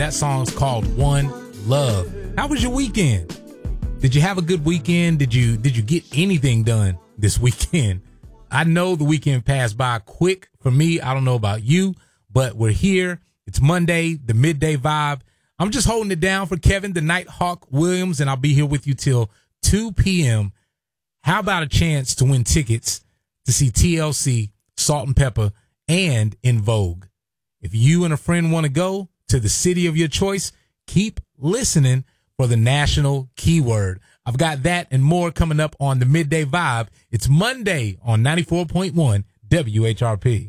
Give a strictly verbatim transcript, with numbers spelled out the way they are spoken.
That song's called One Love. How was your weekend? Did you have a good weekend? Did you did you get anything done this weekend? I know the weekend passed by quick for me. I don't know about you, but we're here. It's Monday, the midday vibe. I'm just holding it down for Kevin, the Nighthawk Williams, and I'll be here with you till two p.m. How about a chance to win tickets to see T L C, Salt and Pepper, and In Vogue? If you and a friend want to go to the city of your choice, keep listening for the national keyword. I've got that and more coming up on the Midday Vibe. It's Monday on ninety-four point one W H R P.